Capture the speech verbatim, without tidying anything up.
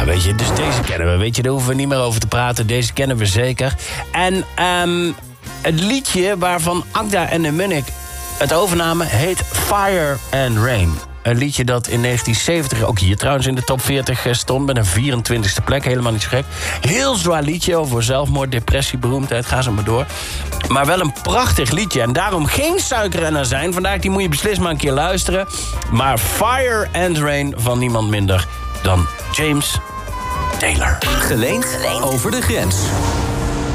Ja, weet je, dus deze kennen we. Weet je, daar hoeven we niet meer over te praten. Deze kennen we zeker. En um, het liedje waarvan Agda en de Munnik het overnamen heet Fire and Rain. Een liedje dat in negentien zeventig ook hier trouwens in de top veertig stond... met een vierentwintigste plek, helemaal niet zo gek. Heel zwaar liedje over zelfmoord, depressie, beroemdheid, ga zo maar door. Maar wel een prachtig liedje en daarom geen suiker en azijn. Vandaag die moet je beslist maar een keer luisteren. Maar Fire and Rain van niemand minder dan James Taylor. Geleend over de grens.